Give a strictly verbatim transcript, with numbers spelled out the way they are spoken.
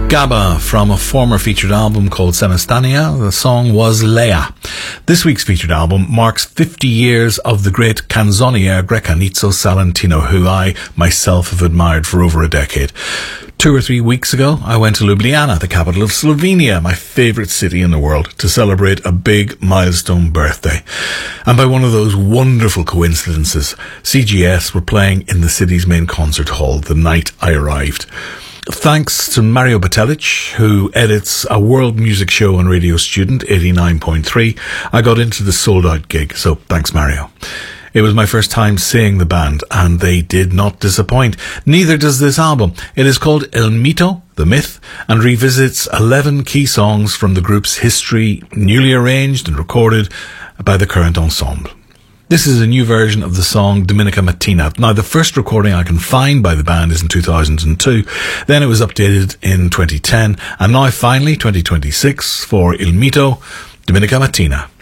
Gabba from a former featured album called Semestania. The song was Leia. This week's featured album marks fifty years of the great canzoniere Grecanizzo Salentino, who I myself have admired for over a decade. Two or three weeks ago, I went to Ljubljana, the capital of Slovenia, my favourite city in the world, to celebrate a big milestone birthday. And by one of those wonderful coincidences, C G S were playing in the city's main concert hall the night I arrived. Thanks to Mario Batelic, who edits a world music show on Radio Student eighty-nine point three, I got into the sold-out gig, so thanks Mario. It was my first time seeing the band, and they did not disappoint. Neither does this album. It is called El Mito, The Myth, and revisits eleven key songs from the group's history, newly arranged and recorded by the current ensemble. This is a new version of the song Domenica Mattina. Now, the first recording I can find by the band is in two thousand two. Then it was updated in twenty ten. And now, finally, twenty twenty-six, for Il Mito, Domenica Mattina.